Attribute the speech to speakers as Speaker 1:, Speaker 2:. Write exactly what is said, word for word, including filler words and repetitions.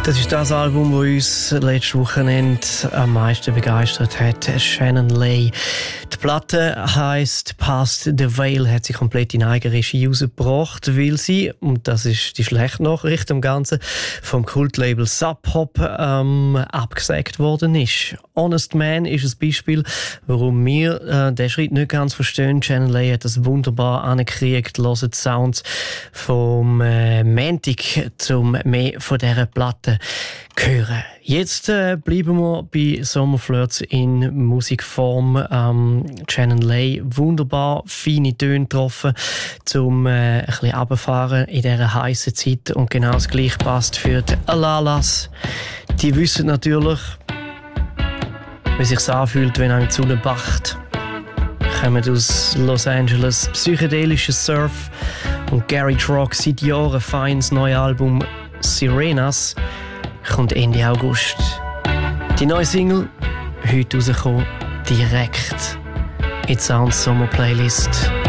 Speaker 1: Das ist das Album, das uns letztes Wochenende am meisten begeistert hat. Shannon Lay. Die Platte heisst Past the Veil, hat sie komplett in Eigenregie rausgebracht, weil sie, und das ist die schlechte Nachricht am Ganzen, vom Kultlabel Sub Pop ähm, abgesagt worden ist. Honest Man ist ein Beispiel, warum wir äh, den Schritt nicht ganz verstehen. Shannon Lay hat das wunderbar angekriegt. Hört die Sounds vom äh, Mantic, zum mehr von dieser Platte hören. Jetzt äh, bleiben wir bei Sommerflirts in Musikform. Ähm, Shannon Lay, wunderbar feine Töne getroffen, um äh, ein bisschen runterzufahren in dieser heißen Zeit. Und genau das Gleiche passt für die Alalas. Die wissen natürlich, wie es sich anfühlt, wenn einem die Sonne bacht. Kommen aus Los Angeles, psychedelischer Surf und Garage Rock, seit Jahren feines neues Album Sirenas kommt Ende August. Die neue Single, heute rausgekommen, direkt in die Sounds Sommer Playlist.